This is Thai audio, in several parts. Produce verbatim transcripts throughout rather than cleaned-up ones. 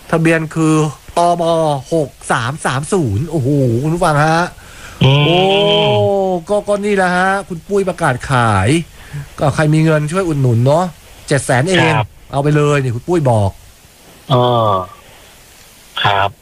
ทะเบียนคือตบหกสามสามศูนย์โอ้โหคุณผู้ฟังฮะโอ้ก็ก็นี่แหละฮะคุณปุ้ยประกาศขายก็ใครมีเงินช่วยอุดหนุนเนาะเจ็ดแสนเองเอาไปเลยนี่คุณปุ้ยบอกอ๋อครับ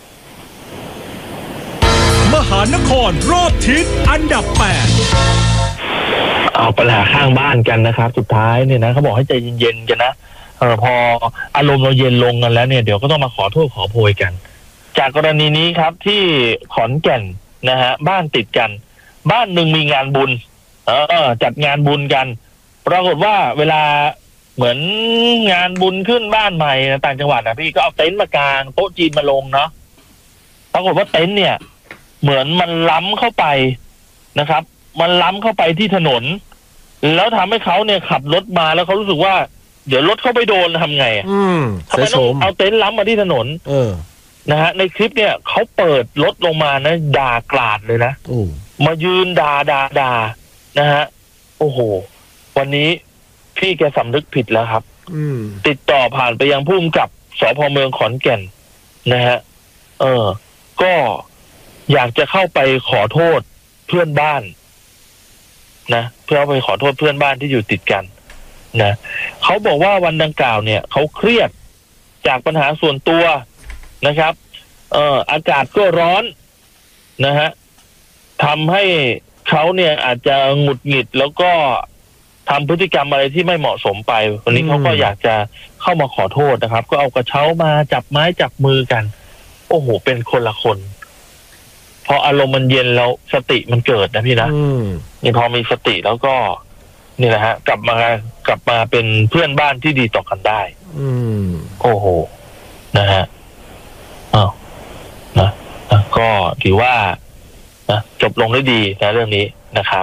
มหานครรอบทิศอันดับแปดเอาปัญหาข้างบ้านกันนะครับสุดท้ายเนี่ยนะเขาบอกให้ใจเย็นๆกันนะเออพออารมณ์เราเย็นลงกันแล้วเนี่ยเดี๋ยวก็ต้องมาขอโทษขอโพยกันจากกรณีนี้ครับที่ขอนแก่นนะฮะบ้านติดกันบ้านหนึ่งมีงานบุญเออจัดงานบุญกันปรากฏว่าเวลาเหมือนงานบุญขึ้นบ้านใหม่ต่างจังหวัดนะพี่ก็เอาเต็นท์มากางโต๊ะจีนมาลงเนาะปรากฏว่าเต็นท์เนี่ยเหมือนมันล้ำเข้าไปนะครับมันล้ำเข้าไปที่ถนนแล้วทำให้เขาเนี่ยขับรถมาแล้วเขารู้สึกว่าเดี๋ยวรถเข้าไปโดนทำไงอ่ะทำไมต้องเอาเต็นท์ล้ำมาที่ถนนเออนะฮะในคลิปเนี่ยเขาเปิดรถลงมานะด่ากราดเลยนะมายืนด่าด่าด่านะฮะโอ้โหวันนี้พี่แกสำนึกผิดแล้วครับติดต่อผ่านไปยังผู้กำกับสภ.เมืองขอนแก่นนะฮะเออก็อยากจะเข้าไปขอโทษเพื่อนบ้านนะเพื่อไปขอโทษเพื่อนบ้านที่อยู่ติดกันนะเขาบอกว่าวันดังกล่าวเนี่ยเขาเครียดจากปัญหาส่วนตัวนะครับเอ่ออากาศก็ร้อนนะฮะทำให้เขาเนี่ยอาจจะหงุดหงิดแล้วก็ทำพฤติกรรมอะไรที่ไม่เหมาะสมไปวันนี้เขาก็อยากจะเข้ามาขอโทษนะครับก็เอากระเช้ามาจับไม้จับมือกันโอ้โหเป็นคนละคนพออารมณ์มันเย็นแล้วสติมันเกิดนะพี่นะนี่พอมีสติแล้วก็นี่แหละฮะกลับมากลับมาเป็นเพื่อนบ้านที่ดีต่อกันได้อืมโอ้โหนะฮะอ้าวนะนะก็ถือว่านะจบลงได้ดีนะเรื่องนี้นะครับ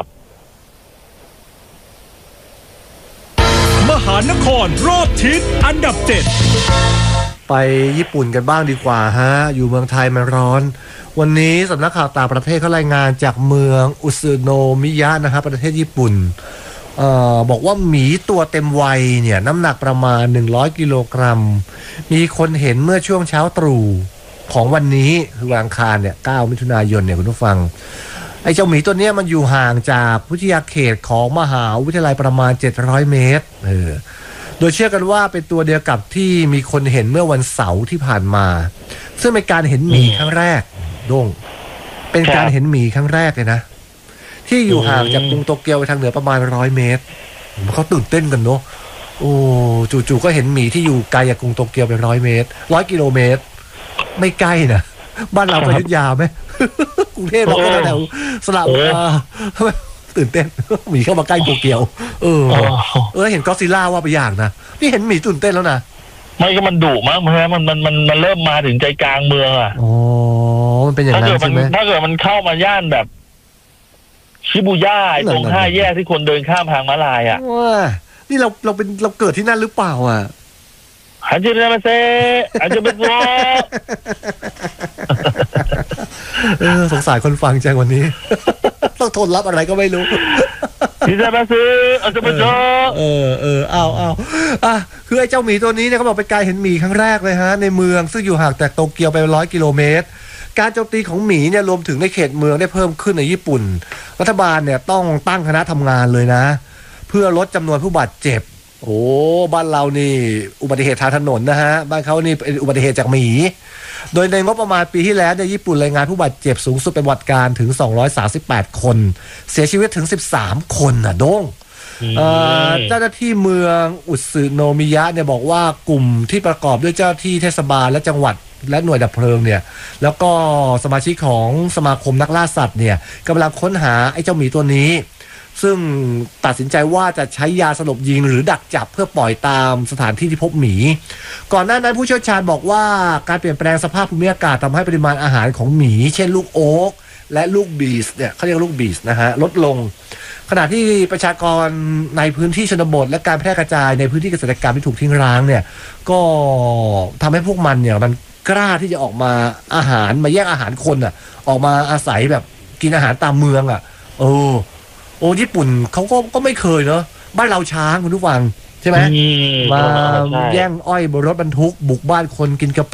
มหานครรอบทิศอันดับเจ็ดไปญี่ปุ่นกันบ้างดีกว่าฮะอยู่เมืองไทยมันร้อนวันนี้สำนักข่าวต่างประเทศเขารายงานจากเมืองอุซึโนมิยะนะครับประเทศญี่ปุ่นเอ่อบอกว่าหมีตัวเต็มวัยเนี่ยน้ำหนักประมาณหนึ่งร้อยกิโลกรัมมีคนเห็นเมื่อช่วงเช้าตรู่ของวันนี้คือวันอังคารเนี่ยเก้ามิถุนายนเนี่ยคุณผู้ฟังไอ้เจ้าหมีตัวเนี้ยมันอยู่ห่างจากวิทยาเขตของมหาวิทยาลัยประมาณเจ็ดร้อยเมตรเออโดยเชื่อกันว่าเป็นตัวเดียวกับที่มีคนเห็นเมื่อวันเสาร์ที่ผ่านมาซึ่งเป็นการเห็นหมีครั้งแรกโด่งเป็นการเห็นหมีครั้งแรกเลยนะที่อยู่ห่างจากกรุงโตเกียวไปทางเหนือประมาณร้อยเมตรเขาตื่นเต้นกันเนาะโอ้จู่ๆก็เห็นหมีที่อยู่ไกลจากกรุงโตเกียวไปร้อยเมตรร้อยกิโลเมตรไม่ใกล้นะบ้านเราไปอยุธยาไหมกรุงเทพเราก็แถวสระบุรีตื่นเต้นหมีเข้ามาใกล้โตเกียวเออเออเห็นก็อดซิลล่าว่าไปอย่างนะนี่เห็นหมีตื่นเต้นแล้วนะไม่ก็มันดุมากมันมันมันมันเริ่มมาถึงใจกลางเมืองอ่ะอ๋อมันเป็นอย่างนั้นใช่ไหมถ้าเกิดมันเข้ามาย่านแบบชิบูย่าตรงห้าแยกที่คนเดินข้ามทางม้าลายอ่ะว้านี่เราเราเป็นเราเกิดที่นั่นหรือเปล่าอ่ะฮันจิเนมาเซฮันจิเมโซเออสงสารคนฟังจังวันนี้ต้องทนรับอะไรก็ไม่รู้ฮันจิเมโซฮันจิเมโซเออเอออ้าวอ้าวอ่ะคือไอ้เจ้าหมีตัวนี้เนี่ยเขาบอกเป็นการเห็นหมีครั้งแรกเลยฮะในเมืองซึ่งอยู่ห่างจากโตเกียวไปร้อยกิโลเมตรการโจมตีของหมีเนี่ยรวมถึงในเขตเมืองได้เพิ่มขึ้นในญี่ปุ่นรัฐบาลเนี่ยต้องตั้งคณะทำงานเลยนะเพื่อลดจำนวนผู้บาดเจ็บโอ้บ้านเรานี่อุบัติเหตุทางถนนนะฮะบ้านเขานี่เป็นอุบัติเหตุจากหมีโดยในงบประมาณปีที่แล้วเนี่ยญี่ปุ่นรายงานผู้บาดเจ็บสูงสุดเป็นวัดการถึงสองร้อยสามสิบแปดคนเสียชีวิตถึงสิบสามคนน่ะโด่งเจ้าหน้าที่เมืองอุสึโนมิยะเนี่ยบอกว่ากลุ่มที่ประกอบด้วยเจ้าที่เทศบาลและจังหวัดและหน่วยดับเพลิงเนี่ยแล้วก็สมาชิกของสมาคมนักล่าสัตว์เนี่ยกำลังค้นหาไอ้เจ้าหมีตัวนี้ซึ่งตัดสินใจว่าจะใช้ยาสลบยิงหรือดักจับเพื่อปล่อยตามสถานที่ที่พบหมีก่อนหน้านั้นผู้เชี่ยวชาญบอกว่าการเปลี่ยนแปลงสภาพภูมิอากาศทำให้ปริมาณอาหารของหมีเช่นลูกโอ๊กและลูกบีสเนี่ยเขาเรียกลูกบีสนะฮะลดลงขณะที่ประชากรในพื้นที่ชนบทและการแพร่กระจายในพื้นที่เกษตรกรรมที่ถูกทิ้งร้างเนี่ยก็ทำให้พวกมันเนี่ยมันกล้าที่จะออกมาอาหารมาแย่งอาหารคนอ่ะออกมาอาศัยแบบกินอาหารตามเมืองอ่ะโอ้โอ้ญี่ปุ่นเขาก็ก็ไม่เคยเนาะบ้านเราช้างคุณผู้ฟังใช่ไหมมาแย่งอ้อยบนรถบรรทุกบุกบ้านคนกินกะปิ